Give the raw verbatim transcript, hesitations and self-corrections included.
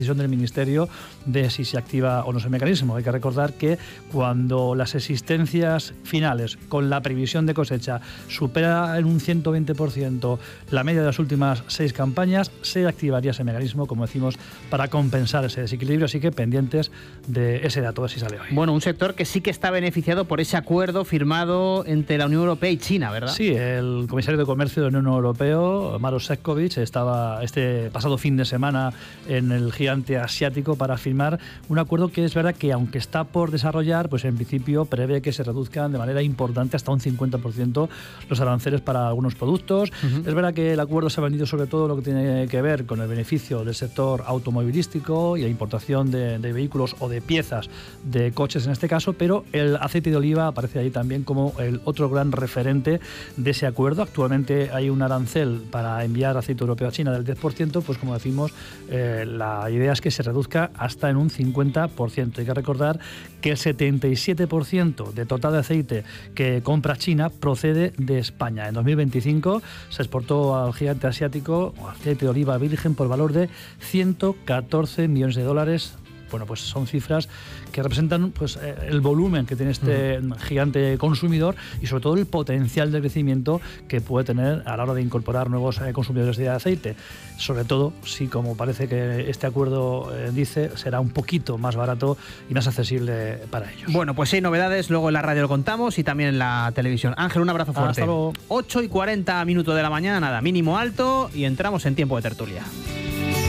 decisión del Ministerio de si se activa o no ese mecanismo. Hay que recordar que cuando las existencias finales con la previsión de cosecha supera en un ciento veinte por ciento la media de las últimas seis campañas, se activaría ese mecanismo, como decimos, para compensar ese desequilibrio. Así que pendientes de ese dato, a ver si sale hoy. Bueno, un sector que sí que está beneficiado por ese acuerdo firmado entre la Unión Europea y China, ¿verdad? Sí, el comisario de Comercio de la Unión Europea, Maroš Šefčovič, estaba este pasado fin de semana en el gigante asiático para firmar un acuerdo que es verdad que, aunque está por desarrollar, pues en principio prevé que se reduzcan de manera importante hasta un cincuenta por ciento los aranceles para algunos productos. Uh-huh. Es verdad que el acuerdo se ha vendido sobre todo lo que tiene que ver con el beneficio del sector automovilístico y la importación de, de vehículos o de piezas de coches en este caso, pero el aceite de oliva aparece ahí también como el otro gran referente de ese acuerdo. Actualmente hay un arancel para enviar aceite europeo a China del diez por ciento, pues como decimos, eh, la idea es que se reduzca hasta en un cincuenta por ciento. Hay que recordar que el setenta y siete por ciento de total de aceite que compra China procede de España. En dos mil veinticinco se exportó al gigante asiático aceite de oliva virgen por valor de ciento catorce millones de dólares. Bueno, pues son cifras que representan pues el volumen que tiene este uh-huh. gigante consumidor y sobre todo el potencial de crecimiento que puede tener a la hora de incorporar nuevos eh, consumidores de aceite. Sobre todo si, como parece que este acuerdo eh, dice, será un poquito más barato y más accesible para ellos. Bueno, pues si hay novedades, luego en la radio lo contamos y también en la televisión. Ángel, un abrazo fuerte. Hasta luego. ocho y cuarenta minutos de la mañana, nada, mínimo alto, y entramos en tiempo de tertulia.